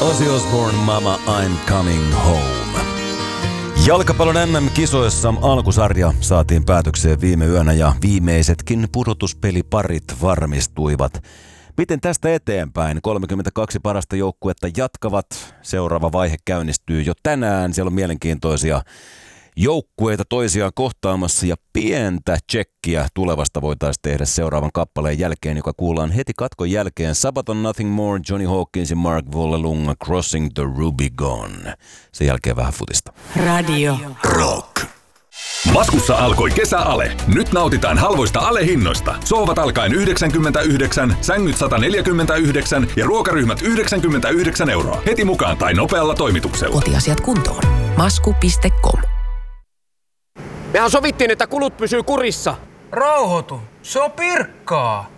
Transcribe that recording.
Ozzy Osbourne, Mama, I'm Coming Home. Jalkapallon MM-kisoissa alkusarja saatiin päätökseen viime yönä ja viimeisetkin pudotuspeliparit varmistuivat. Miten tästä eteenpäin? 32 parasta joukkuetta jatkavat. Seuraava vaihe käynnistyy jo tänään. Siellä on mielenkiintoisia joukkueita toisiaan kohtaamassa ja pientä tsekkiä tulevasta voitaisiin tehdä seuraavan kappaleen jälkeen, joka kuullaan heti katkon jälkeen. Sabaton, Nothing More, Johnny Hawkins ja Mark Vollelunga, Crossing the Rubicon. Sen jälkeen vähän futista. Radio Rock. Maskussa alkoi kesäale. Nyt nautitaan halvoista alehinnoista. Sohvat alkaen 99, sängyt 149 ja ruokaryhmät 99 €. Heti mukaan tai nopealla toimituksella. Kotiasiat kuntoon. Masku.com. Mehän sovittiin, että kulut pysyy kurissa. Rauhoitu. Se on Pirkkaa.